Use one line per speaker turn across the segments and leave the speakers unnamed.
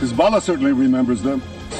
Hezbollah certainly remembers them.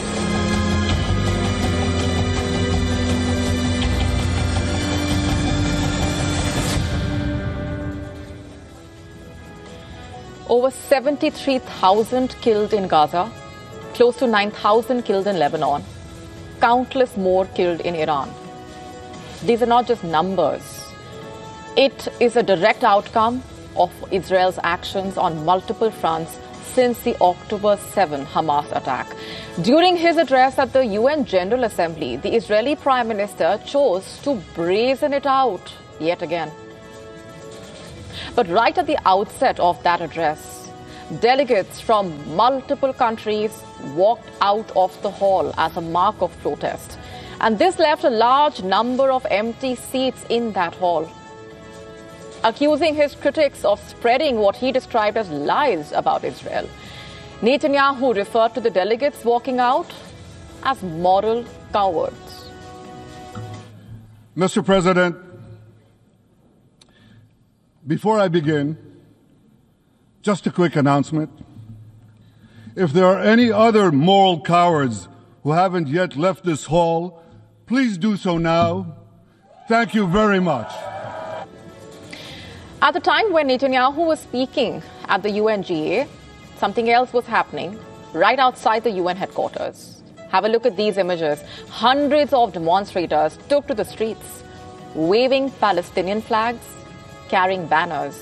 Over 73,000 killed in Gaza, close to 9,000 killed in Lebanon, countless more killed in Iran. These are not just numbers. It is a direct outcome of Israel's actions on multiple fronts since the October 7 Hamas attack. During his address at the UN General Assembly, the Israeli Prime Minister chose to brazen it out yet again. But right at the outset of that address, delegates from multiple countries walked out of the hall as a mark of protest. And this left a large number of empty seats in that hall. Accusing his critics of spreading what he described as lies about Israel, Netanyahu referred to the delegates walking out as moral cowards.
Mr. President, before I begin, just a quick announcement. If there are any other moral cowards who haven't yet left this hall, please do so now. Thank you very much.
At the time when Netanyahu was speaking at the UNGA, something else was happening right outside the UN headquarters. Have a look at these images. Hundreds of demonstrators took to the streets, waving Palestinian flags, carrying banners.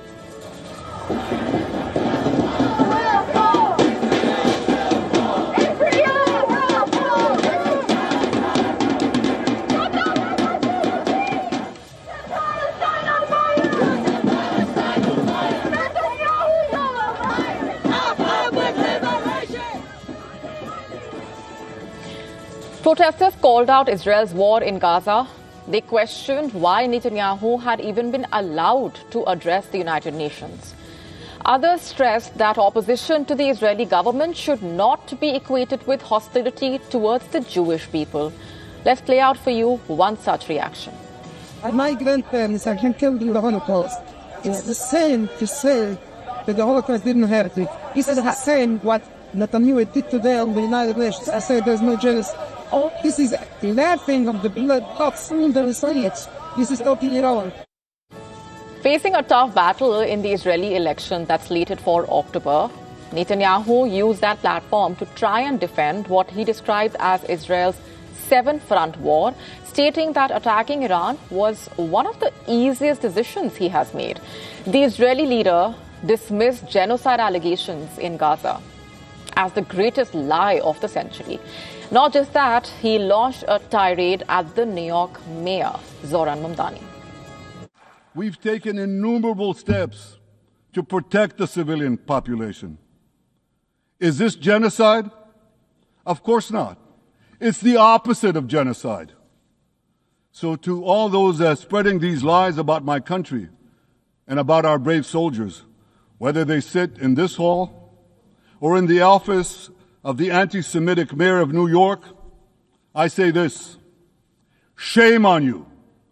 Protesters called out Israel's war in Gaza. They questioned why Netanyahu had even been allowed to address the United Nations. Others stressed that opposition to the Israeli government should not be equated with hostility towards the Jewish people. Let's play out for you one such reaction.
My grandparents are killed in the Holocaust. It's the same to say that the Holocaust didn't happen. This is the same what Netanyahu did today on the United Nations. I say there's no genocide. Oh, this is laughing of the blood of the Soviets. This is totally wrong.
Facing a tough battle in the Israeli election that's slated for October, Netanyahu used that platform to try and defend what he described as Israel's seven-front war, stating that attacking Iran was one of the easiest decisions he has made. The Israeli leader dismissed genocide allegations in Gaza as the greatest lie of the century. Not just that, he launched a tirade at the New York mayor, Zohran Mamdani.
We've taken innumerable steps to protect the civilian population. Is this genocide? Of course not. It's the opposite of genocide. So to all those spreading these lies about my country and about our brave soldiers, whether they sit in this hall or in the office of the anti-Semitic mayor of New York, I say this: shame on you.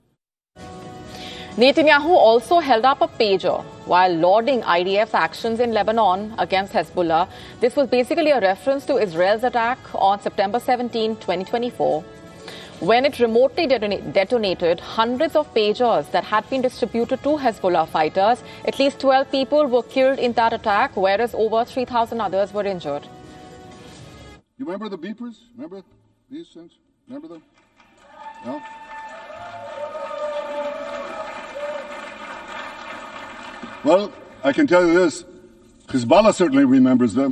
Netanyahu also held up a pager while lauding IDF's actions in Lebanon against Hezbollah. This was basically a reference to Israel's attack on September 17, 2024, when it remotely detonated hundreds of pagers that had been distributed to Hezbollah fighters. At least 12 people were killed in that attack, whereas over 3,000 others were injured.
You remember the beepers? Remember these things? Remember them? No? Well, I can tell you this. Hezbollah certainly remembers them.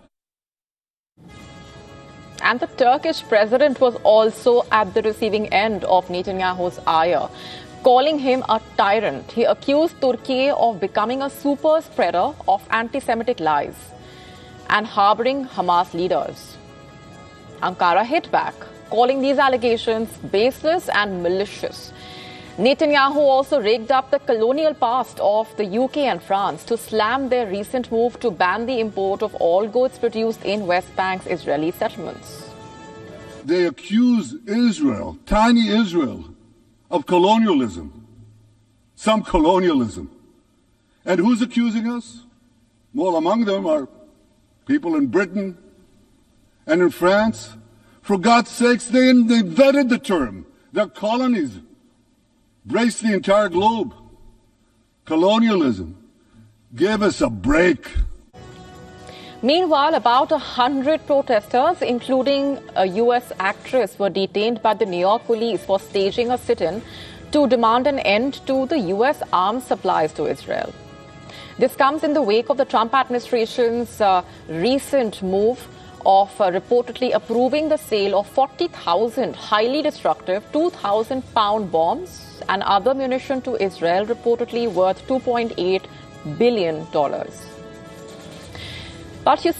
And the Turkish president was also at the receiving end of Netanyahu's ire, calling him a tyrant. He accused Turkey of becoming a super spreader of anti-Semitic lies and harboring Hamas leaders. Ankara hit back, calling these allegations baseless and malicious. Netanyahu also rigged up the colonial past of the UK and France to slam their recent move to ban the import of all goods produced in West Bank's Israeli settlements.
They accuse Israel, tiny Israel, of colonialism. Some colonialism. And who's accusing us? Well, among them are people in Britain and in France, for God's sakes, they invented the term. Their colonies embraced the entire globe. Colonialism. Give us a break.
Meanwhile, about 100 protesters, including a U.S. actress, were detained by the New York police for staging a sit-in to demand an end to the U.S. arms supplies to Israel. This comes in the wake of the Trump administration's recent move of reportedly approving the sale of 40,000 highly destructive 2,000-pound bombs and other munition to Israel, reportedly worth $2.8 billion. But you